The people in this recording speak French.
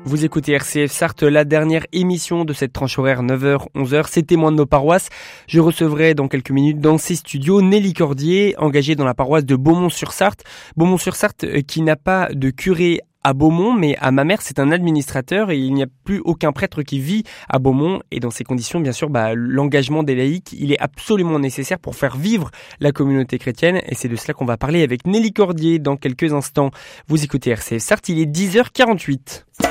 Vous écoutez RCF Sarthe, la dernière émission de cette tranche horaire 9h-11h. C'est Témoins de nos paroisses. Je recevrai dans quelques minutes dans ces studios Nelly Cordier, engagée dans la paroisse de Beaumont-sur-Sarthe. Beaumont-sur-Sarthe qui n'a pas de curé à Beaumont, mais à Mamers, c'est un administrateur et il n'y a plus aucun prêtre qui vit à Beaumont. Et dans ces conditions, bien sûr, l'engagement des laïcs, il est absolument nécessaire pour faire vivre la communauté chrétienne. Et c'est de cela qu'on va parler avec Nelly Cordier dans quelques instants. Vous écoutez RCF Sarthe, il est 10h48.